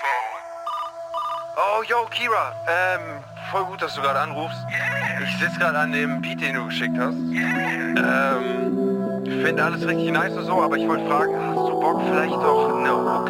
Oh, yo, Kira. Voll gut, dass du gerade anrufst. Ich sitze gerade an dem Beat, den du geschickt hast. Ich finde alles richtig nice und so, aber ich wollte fragen, hast du Bock, vielleicht doch eine